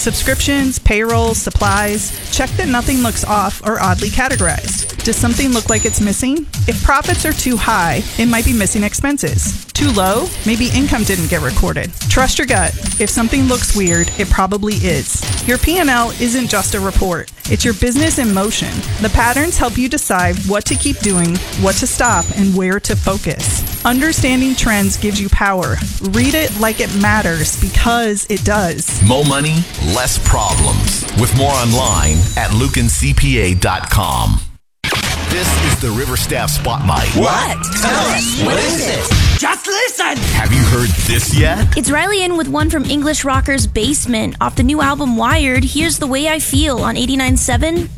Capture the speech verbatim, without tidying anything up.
Subscriptions, payroll, supplies. Check that nothing looks off or oddly categorized. Does something look like it's missing? If profits are too high, it might be missing expenses. Too low? Maybe income didn't get recorded. Trust your gut. If something looks weird, it probably is. Your P and L isn't just a report. It's your business in motion. The patterns help you decide what to keep doing, what to stop, and where to focus. Understanding trends gives you power. Read it like it matters, because it does. Mo money, less problems. With more online at lucan c p a dot com. This is the River Staff Spotlight. What? Tell us. What is it? Just listen! Have you heard this yet? It's Riley Ann with one from English Rocker's Basement. Off the new album Wired, here's The Way I Feel on eighty-nine point seven